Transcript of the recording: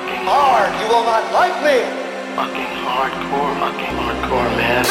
Hard, you will not like me. Fucking hardcore, man.